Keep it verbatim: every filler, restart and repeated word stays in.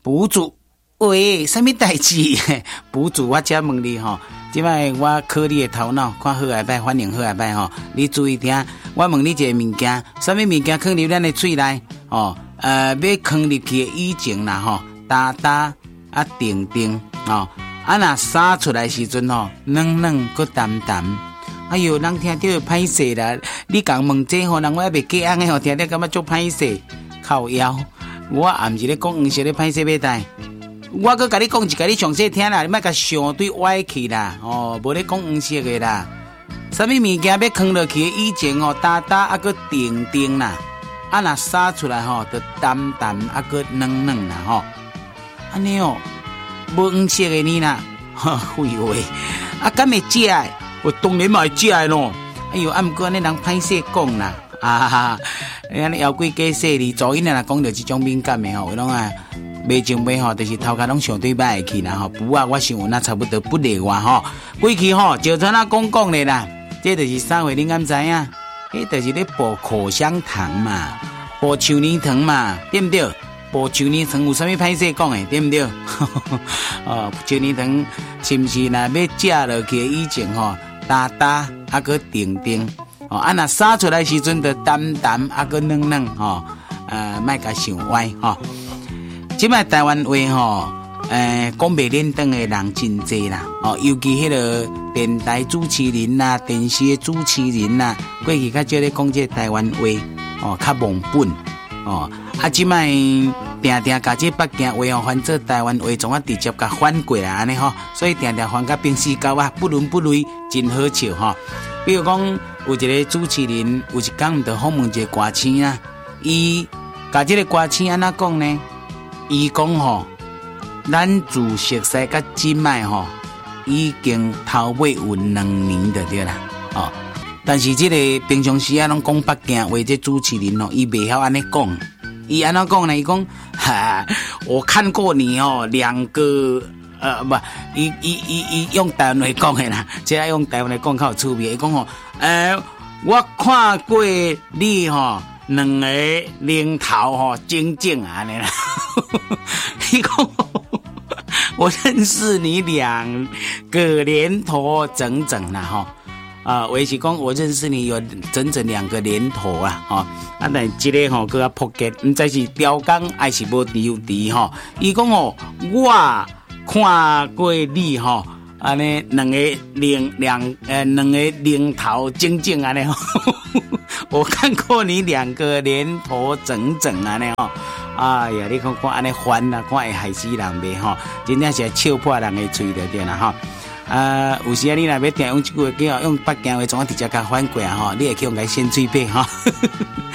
补主，喂，什么代志？补主，我才问你吼，即摆我考你的头脑，看好还歹，反应好还歹吼。你注意听，我问你一个物件，什么物件放入咱的嘴内？哦，呃，要放入去的以前啦吼，哒哒啊，定定哦，啊若撒出来时阵吼，软软搁淡淡。哎哟，人听到会歹势啦！你讲问这吼，人我还袂记安的吼，听到感觉足歹势，靠腰。我也毋是咧讲黄色咧歹势要带，我搁甲你讲一个你详细听啦，你莫甲相对歪去啦，哦，无咧讲黄色的啦。啥物物件要放落去以前哦，哒哒啊搁定定啦，啊若撒出来吼，就淡淡啊搁软软啦吼。安尼哦，无黄色的呢啦，哈废话，啊敢会食的？我当然嘛会食的咯。哎哟，啊毋过安尼人歹势讲啦，啊哈哈，安尼妖怪假势哩，做因若讲到即种敏感的吼，有拢啊，袂情袂吼，就是头壳拢相对歹去啦吼。不啊，我想有那差不多不例外吼。过去吼，就像咱讲讲的啦，这就是啥话你敢知影？迄就是咧剥口香糖嘛，剥橡泥糖嘛，对不对？剥橡泥糖有啥物歹势讲的，对不对？哦，橡泥糖是毋是若要食落去以前吼？哒哒啊个定定哦，啊若撒出来时阵就淡淡啊个软软吼，呃，莫甲想歪吼。即摆台湾话吼，呃，讲袂认同的人真济啦，哦，尤其迄个电台主持人啦、电视的主持人啦，过去较少咧讲这台湾话，哦，较忘本哦，啊，即摆定定甲这北京话哦翻做台湾话，总啊直接甲翻过来安尼吼，所以定定翻甲平时交啊不伦不类，真好笑吼。比如讲，有一个主持人，有一天毋着访问一个歌星啊，伊甲这个歌星安怎讲呢？伊讲吼，咱自熟悉甲即摆吼，已经头尾有两年就对啦，哦。但是这个平常时啊，拢讲北京话，这主持人哦，伊袂晓安尼讲。伊安怎讲呢？伊讲，哈，我看过你哦，两个呃不，伊伊伊伊用台湾话讲的啦，即个用台湾话讲较有趣味。伊讲吼，呃，我看过你吼，两个零头吼，整整安尼啦。伊讲，我认识你两个年头整整啦吼。啊，我是讲，我认识你有整整两个年头啊，吼、哦，啊，但这个吼，佮我扑街，唔知是雕工还是无丢滴吼。伊讲哦，我看过你吼，安尼两个零两呃两个零头整整安尼吼，我看过你两个年头整整安尼吼。哎呀，你看看安尼烦啦，看会害死人袂吼，真正是笑破人的嘴的对啦吼。啊，有时啊，你若要定用这句话叫用北京话，总啊直接甲翻过啊吼，你会去用个鲜水笔吼。